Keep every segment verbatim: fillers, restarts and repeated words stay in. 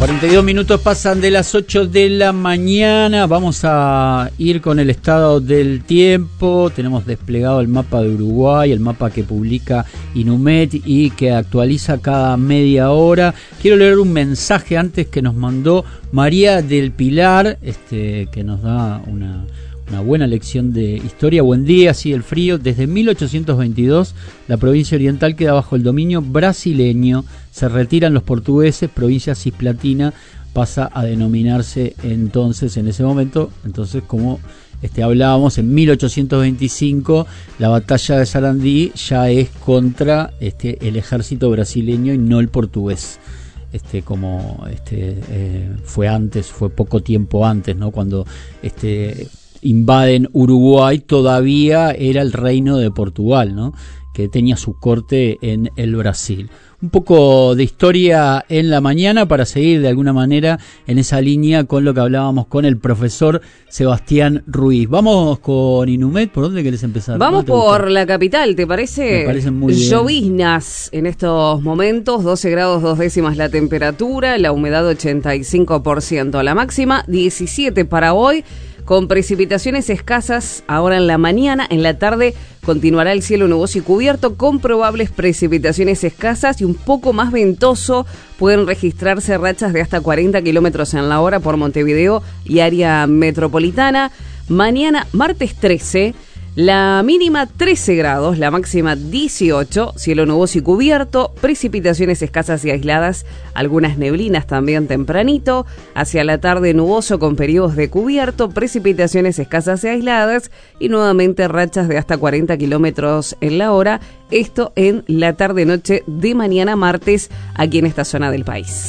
cuarenta y dos minutos pasan de las ocho de la mañana. Vamos a ir con el estado del tiempo. Tenemos desplegado el mapa de Uruguay, el mapa que publica Inumet y que actualiza cada media hora. Quiero leer un mensaje antes que nos mandó María del Pilar, este, que nos da una... Una buena lección de historia. Buen día, sí, el frío. Desde mil ochocientos veintidós, la provincia oriental queda bajo el dominio brasileño. Se retiran los portugueses, provincia cisplatina pasa a denominarse entonces, en ese momento, entonces como este, hablábamos, en mil ochocientos veinticinco, la batalla de Sarandí ya es contra este, el ejército brasileño y no el portugués. Este, como este, eh, fue antes, fue poco tiempo antes, ¿no? Cuando este invaden Uruguay, todavía era el reino de Portugal, ¿no? Que tenía su corte en el Brasil. Un poco de historia en la mañana para seguir de alguna manera en esa línea con lo que hablábamos con el profesor Sebastián Ruiz. Vamos con Inumet. ¿Por dónde querés empezar? Vamos por gusta? La capital, ¿te parece? Me parece muy bien. Lloviznas en estos momentos, doce grados dos décimas la temperatura, la humedad ochenta y cinco por ciento, la máxima diecisiete para hoy, con precipitaciones escasas ahora en la mañana. En la tarde continuará el cielo nuboso y cubierto con probables precipitaciones escasas y un poco más ventoso. Pueden registrarse rachas de hasta cuarenta kilómetros en la hora por Montevideo y área metropolitana. Mañana, martes trece, la mínima trece grados, la máxima dieciocho, cielo nuboso y cubierto, precipitaciones escasas y aisladas, algunas neblinas también tempranito, hacia la tarde nuboso con periodos de cubierto, precipitaciones escasas y aisladas y nuevamente rachas de hasta cuarenta kilómetros en la hora, esto en la tarde-noche de mañana martes aquí en esta zona del país.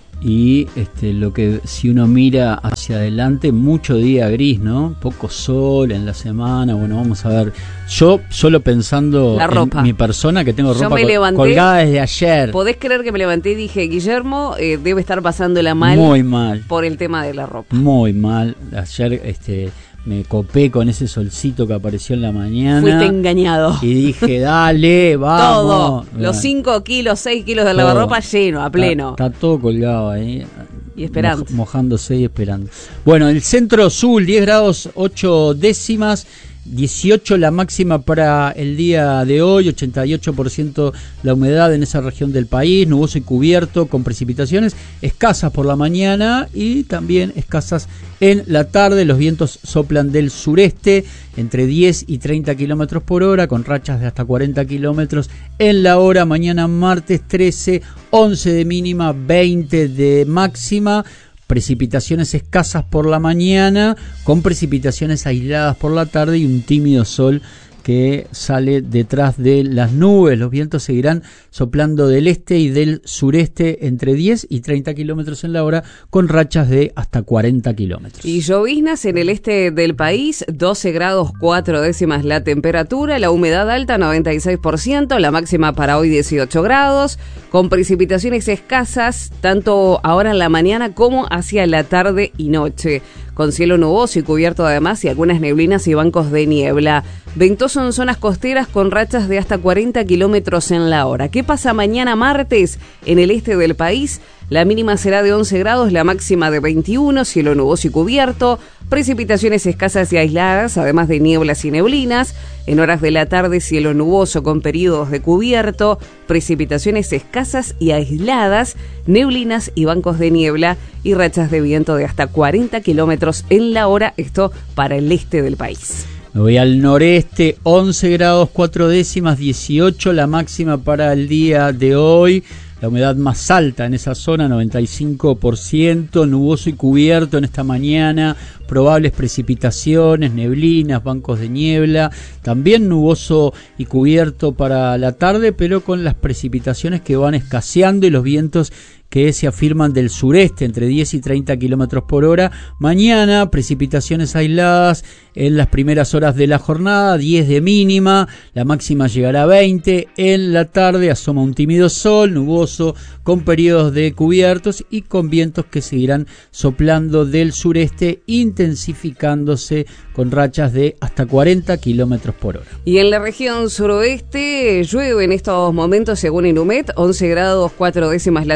Y este, lo que si uno mira hacia adelante, mucho día gris, ¿no? Poco sol en la semana. Bueno, vamos a ver. Yo solo pensando la ropa. En mi persona, que tengo Yo ropa me levanté, colgada desde ayer. ¿Podés creer que me levanté y dije, Guillermo eh, debe estar pasándola mal? Muy mal. Por el tema de la ropa. Muy mal. Ayer este me copé con ese solcito que apareció en la mañana. Fuiste engañado. Y dije, dale, vamos. Todo. Los cinco kilos, seis kilos de lavarropa lleno, a pleno. Está, está todo colgado ahí. Y esperando. Moj, mojándose y esperando. Bueno, el centro sur, diez grados ocho décimas. dieciocho la máxima para el día de hoy, ochenta y ocho por ciento la humedad en esa región del país, nuboso y cubierto con precipitaciones escasas por la mañana y también escasas en la tarde. Los vientos soplan del sureste entre diez y treinta kilómetros por hora con rachas de hasta cuarenta kilómetros en la hora. Mañana martes trece, once de mínima, veinte de máxima. Precipitaciones escasas por la mañana, con precipitaciones aisladas por la tarde y un tímido sol que sale detrás de las nubes. Los vientos seguirán soplando del este y del sureste entre diez y treinta kilómetros en la hora, con rachas de hasta cuarenta kilómetros. Y lloviznas en el este del país, doce grados cuatro décimas la temperatura, la humedad alta noventa y seis por ciento, la máxima para hoy dieciocho grados, con precipitaciones escasas tanto ahora en la mañana como hacia la tarde y noche, con cielo nuboso y cubierto además y algunas neblinas y bancos de niebla. Ventoso en zonas costeras con rachas de hasta cuarenta kilómetros en la hora. ¿Qué pasa mañana martes en el este del país? La mínima será de once grados, la máxima de veintiuno, cielo nuboso y cubierto, precipitaciones escasas y aisladas, además de nieblas y neblinas. En horas de la tarde, cielo nuboso con periodos de cubierto, precipitaciones escasas y aisladas, neblinas y bancos de niebla y rachas de viento de hasta cuarenta kilómetros en la hora, esto para el este del país. Me voy al noreste, once grados cuatro décimas, dieciocho la máxima para el día de hoy. La humedad más alta en esa zona, noventa y cinco por ciento, nuboso y cubierto en esta mañana, probables precipitaciones, neblinas, bancos de niebla, también nuboso y cubierto para la tarde, pero con las precipitaciones que van escaseando y los vientos que se afirman del sureste entre diez y treinta kilómetros por hora. Mañana, precipitaciones aisladas en las primeras horas de la jornada, diez de mínima, la máxima llegará a veinte. En la tarde asoma un tímido sol, nuboso, con periodos de cubiertos y con vientos que seguirán soplando del sureste, intensificándose con rachas de hasta cuarenta kilómetros por hora. Y en la región suroeste llueve en estos momentos, según Inumet, once grados cuatro décimas la temperatura.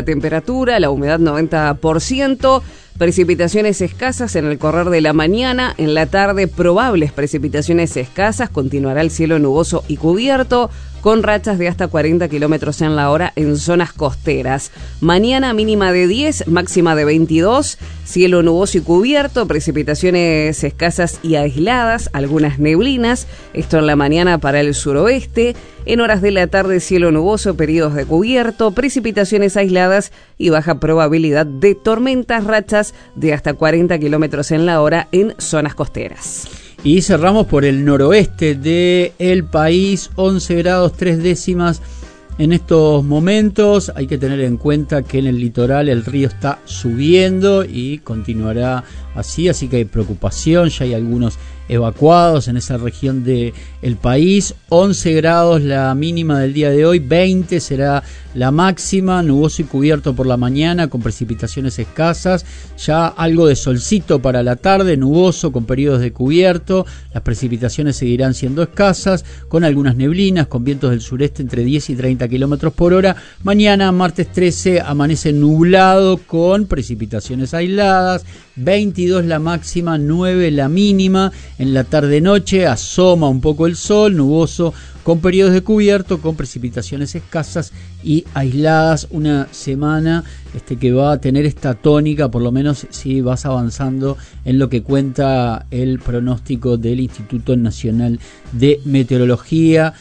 temperatura, la humedad noventa por ciento. Precipitaciones escasas en el correr de la mañana, en la tarde probables precipitaciones escasas, continuará el cielo nuboso y cubierto, con rachas de hasta cuarenta kilómetros en la hora en zonas costeras. Mañana mínima de diez, máxima de veintidós, cielo nuboso y cubierto, precipitaciones escasas y aisladas, algunas neblinas, esto en la mañana para el suroeste. En horas de la tarde, cielo nuboso, periodos de cubierto, precipitaciones aisladas y baja probabilidad de tormentas, rachas de hasta cuarenta kilómetros en la hora en zonas costeras. Y cerramos por el noroeste del país, once grados tres décimas en estos momentos. Hay que tener en cuenta que en el litoral el río está subiendo y continuará así, así que hay preocupación, ya hay algunos evacuados en esa región del país. Once grados la mínima del día de hoy, veinte será la máxima, nuboso y cubierto por la mañana con precipitaciones escasas, ya algo de solcito para la tarde, nuboso con periodos de cubierto, las precipitaciones seguirán siendo escasas, con algunas neblinas, con vientos del sureste entre diez y treinta kilómetros por hora. Mañana, martes trece, amanece nublado con precipitaciones aisladas, veintidós la máxima, nueve la mínima. En la tarde-noche asoma un poco el sol, nuboso con periodos de cubierto, con precipitaciones escasas y aisladas. Una semana este, que va a tener esta tónica, por lo menos si vas avanzando en lo que cuenta el pronóstico del Instituto Nacional de Meteorología.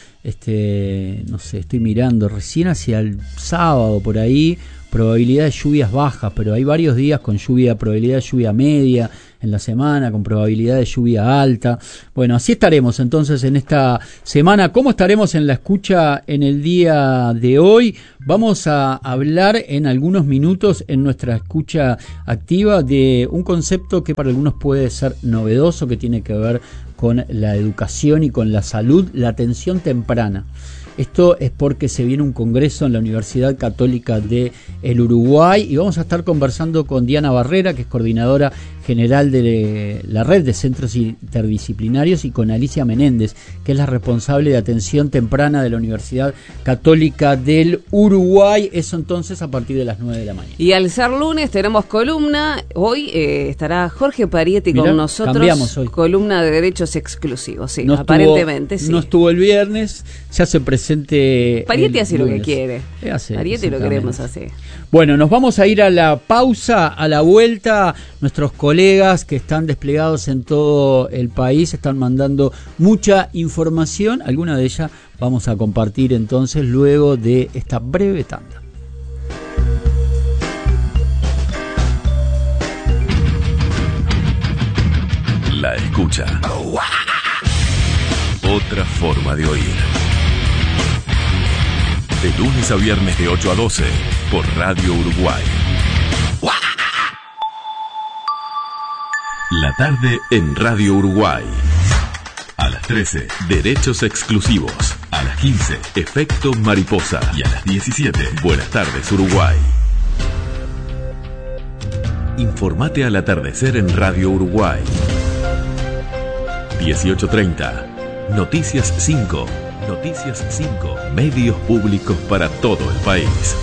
Este, no sé, estoy mirando recién hacia el sábado por ahí, probabilidad de lluvias bajas, pero hay varios días con lluvia, probabilidad de lluvia media en la semana, con probabilidad de lluvia alta. Bueno, así estaremos entonces en esta semana. ¿Cómo estaremos en la escucha en el día de hoy? Vamos a hablar en algunos minutos en nuestra escucha activa de un concepto que para algunos puede ser novedoso, que tiene que ver con la educación y con la salud, la atención temprana. Esto es porque se viene un congreso en la Universidad Católica del Uruguay y vamos a estar conversando con Diana Barrera, que es coordinadora general de la red de centros interdisciplinarios, y con Alicia Menéndez, que es la responsable de atención temprana de la Universidad Católica del Uruguay. Eso entonces a partir de las nueve de la mañana. Y al ser lunes tenemos columna. Hoy eh, estará Jorge Parietti Mirá, con nosotros. Cambiamos hoy. Columna de derechos exclusivos, sí, no aparentemente estuvo, sí. No estuvo el viernes, ya se presente. Parietti hace lunes. lo que quiere. Hace, Parietti lo queremos así. Bueno, nos vamos a ir a la pausa, a la vuelta. Nuestros colegas que están desplegados en todo el país están mandando mucha información. Alguna de ellas vamos a compartir entonces luego de esta breve tanda. La escucha. Otra forma de oír. De lunes a viernes de ocho a doce por Radio Uruguay. La tarde en Radio Uruguay. A las trece, derechos exclusivos. A las quince, efecto mariposa. Y a las diecisiete, buenas tardes Uruguay. Informate al atardecer en Radio Uruguay. dieciocho treinta, Noticias cinco. Noticias cinco, medios públicos para todo el país.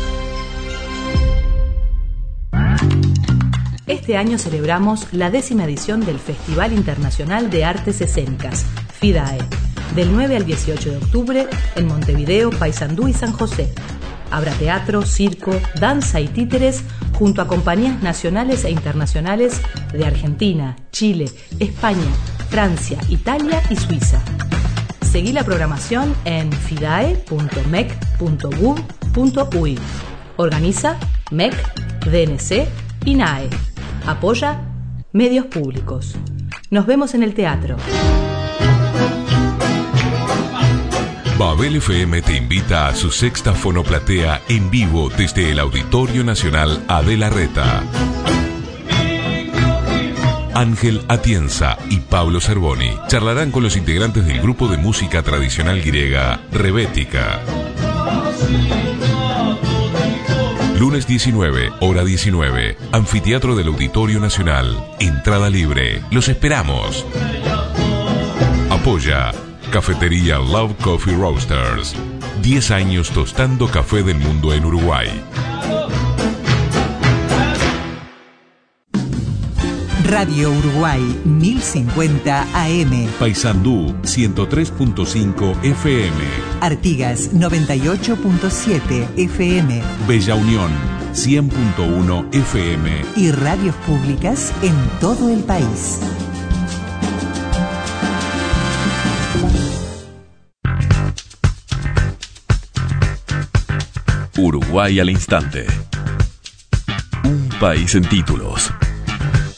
Este año celebramos la décima edición del Festival Internacional de Artes Escénicas, FIDAE, del nueve al dieciocho de octubre en Montevideo, Paysandú y San José. Habrá teatro, circo, danza y títeres junto a compañías nacionales e internacionales de Argentina, Chile, España, Francia, Italia y Suiza. Seguí la programación en fidae punto mec punto gov punto uy. Organiza M E C, D N C y N A E. Apoya medios públicos. Nos vemos en el teatro. Babel F M te invita a su sexta fonoplatea en vivo desde el Auditorio Nacional Adela Reta. Ángel Atienza y Pablo Cervoni charlarán con los integrantes del grupo de música tradicional griega Rebética. Lunes diecinueve, hora diecinueve, Anfiteatro del Auditorio Nacional. Entrada libre. Los esperamos. Apoya Cafetería Love Coffee Roasters. diez años tostando café del mundo en Uruguay. Radio Uruguay mil cincuenta A M. Paysandú ciento tres punto cinco F M. Artigas noventa y ocho punto siete F M. Bella Unión cien punto uno F M. Y radios públicas en todo el país. Uruguay al instante. Un país en títulos.